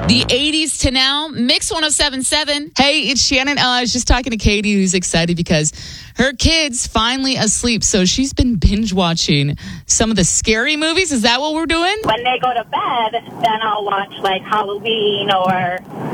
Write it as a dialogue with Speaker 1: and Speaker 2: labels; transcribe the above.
Speaker 1: The 80s to now, Mix 1077. Hey, it's Shannon. I was just talking to Katie, who's excited because her kid's finally asleep. So she's been binge watching some of the scary movies. Is that what we're doing?
Speaker 2: When they go to bed, then I'll watch like Halloween or